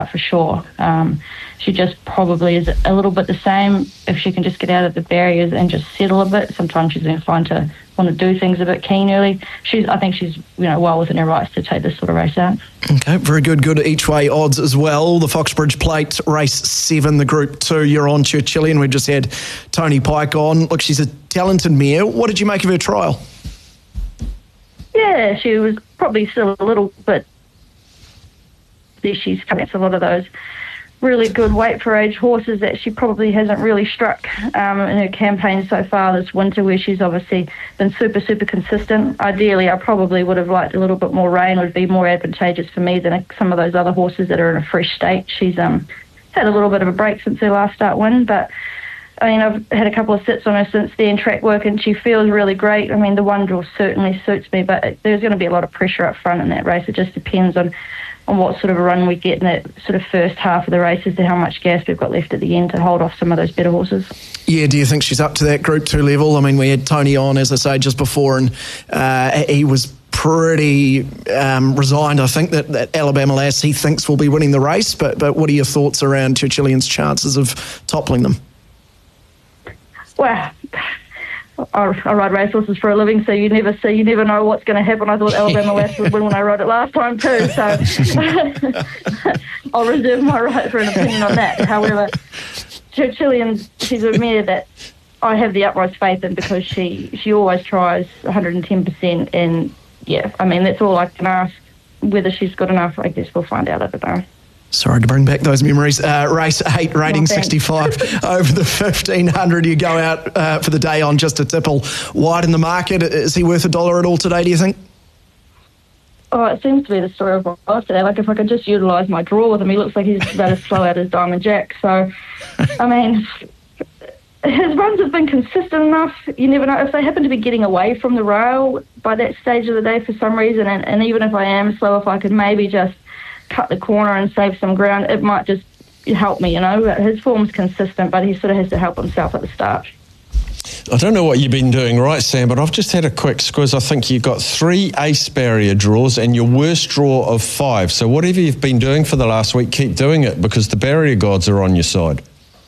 for sure. She just probably is a little bit the same. If she can just get out of the barriers and just settle a bit, sometimes she's inclined to want to do things a bit keen early. I think she's well within her rights to take this sort of race out. Okay, very good. Good each way odds as well. The Foxbridge Plate, race 7, the Group 2. You're on Churchillian. We just had Tony Pike on. Look, she's a talented mare. What did you make of her trial? Yeah, she was probably still a little bit. She's coming to a lot of those really good weight for age horses that she probably hasn't really struck in her campaign so far this winter, where she's obviously been super consistent. Ideally, I probably would have liked a little bit more rain. Would be more advantageous for me than some of those other horses that are in a fresh state. She's had a little bit of a break since her last start win, but I mean, I've had a couple of sits on her since then, track work, and she feels really great. I mean, the one draw certainly suits me, but there's going to be a lot of pressure up front in that race. It just depends on what sort of a run we get in that sort of first half of the race as to how much gas we've got left at the end to hold off some of those better horses. Yeah, do you think she's up to that Group 2 level? I mean, we had Tony on, as I say, just before, and he was pretty resigned, I think, that Alabama Lass he thinks will be winning the race, but what are your thoughts around Churchillian's chances of toppling them? Well, I ride racehorses for a living, so you never know what's going to happen. I thought Alabama Lass would win when I rode it last time too, so I'll reserve my right for an opinion on that. However, Churchillian, she's a mare that I have the utmost faith in because she always tries 110%, and yeah, I mean, that's all I can ask. Whether she's good enough, I guess we'll find out, I don't know. Sorry to bring back those memories. Race 8, rating 65 over the 1,500. You go out for the day on just a tipple wide in the market. Is he worth $1 at all today, do you think? Oh, it seems to be the story of my life today. Like, if I could just utilise my draw with him, he looks like he's about to slow out his Diamond Jack. So, I mean, his runs have been consistent enough. You never know. If they happen to be getting away from the rail by that stage of the day for some reason, and even if I am slow, if I could maybe just cut the corner and save some ground, it might just help me, His form's consistent, but he sort of has to help himself at the start. I don't know what you've been doing right, Sam, but I've just had a quick squiz. I think you've got 3 ace barrier draws and your worst draw of 5. So whatever you've been doing for the last week, keep doing it because the barrier gods are on your side.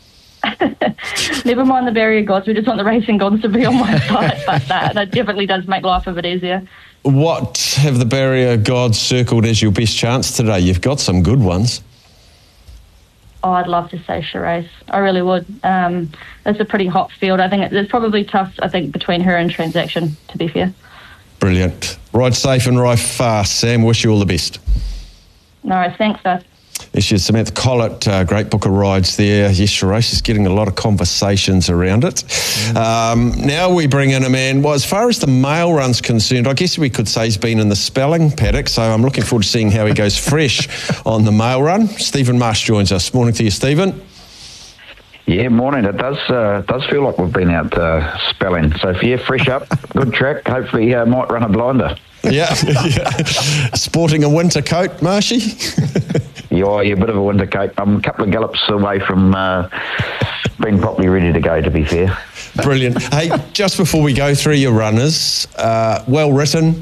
Never mind the barrier gods, we just want the racing gods to be on my side, but that definitely does make life a bit easier. What have the barrier gods circled as your best chance today? You've got some good ones. Oh, I'd love to say Shiraz. I really would. It's a pretty hot field. I think it's probably tough, between her and Transaction, to be fair. Brilliant. Ride safe and ride fast, Sam. Wish you all the best. No worries. Thanks, guys. This is Samantha Collett, great book of rides there. Yes, Shiraz is getting a lot of conversations around it. Now we bring in a man, well, as far as the mail run's concerned, I guess we could say he's been in the spelling paddock, so I'm looking forward to seeing how he goes fresh on the mail run. Stephen Marsh joins us. Morning to you, Stephen. Yeah, morning. It does feel like we've been out spelling. So, fresh up, good track. Hopefully might run a blinder. Yeah. Sporting a winter coat, Marshy? Yeah, a bit of a winter coat. I'm a couple of gallops away from being properly ready to go, to be fair. Brilliant. Hey, just before we go through your runners, well written.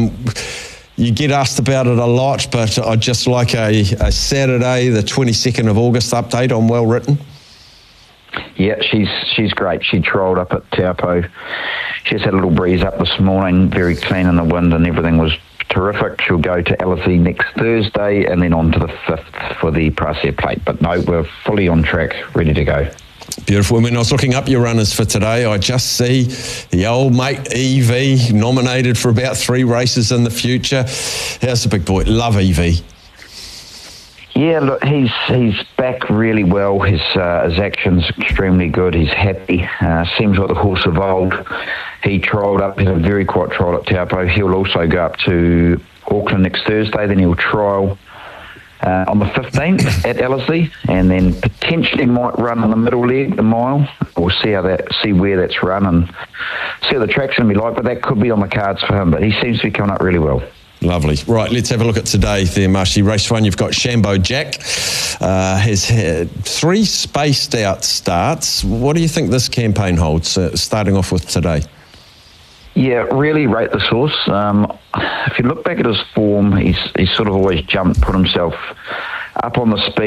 You get asked about it a lot, but I'd just like a Saturday, the 22nd of August update on well written. Yeah, she's great. She trolled up at Taupo. She's had a little breeze up this morning, very clean in the wind, and everything was terrific. She'll go to LSE next Thursday and then on to the 5th for the Prasia Plate. But no, we're fully on track, ready to go. Beautiful. When I was looking up your runners for today, I just see the old mate EV nominated for about 3 races in the future. How's the big boy? Love EV. Yeah, look, he's back really well. His action's extremely good. He's happy. Seems like the horse of old. He trialled up, had a very quiet trial at Taupo. He'll also go up to Auckland next Thursday. Then he'll trial on the 15th at LSE, and then potentially might run on the middle leg, the mile. We'll see where that's run and see what the track's going to be like. But that could be on the cards for him. But he seems to be coming up really well. Lovely. Right, let's have a look at today there, Marshy. Race 1, you've got Shambo Jack. Has had 3 spaced out starts. What do you think this campaign holds, starting off with today? Yeah, really rate this horse. If you look back at his form, he's sort of always put himself up on the speed.